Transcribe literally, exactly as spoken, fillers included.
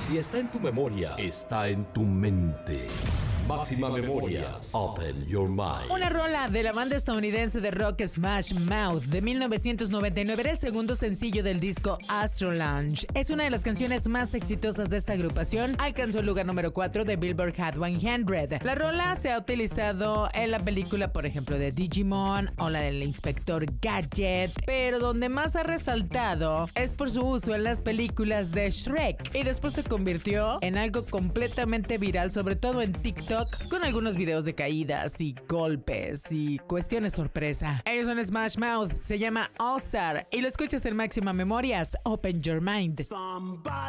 Si está en tu memoria, está en tu mente. Máxima Memorias. Open Your Mind. Una rola de la banda estadounidense de rock Smash Mouth de mil novecientos noventa y nueve era el segundo sencillo del disco Astro Lounge. Es una de las canciones más exitosas de esta agrupación. Alcanzó el lugar número cuatro de Billboard Hot cien. La rola se ha utilizado en la película, por ejemplo, de Digimon o la del Inspector Gadget, pero donde más ha resaltado es por su uso en las películas de Shrek, y después se convirtió en algo completamente viral, sobre todo en TikTok, con algunos videos de caídas y golpes y cuestiones sorpresa. Ellos son Smash Mouth, se llama All Star y lo escuchas en Máxima Memorias. Open Your Mind.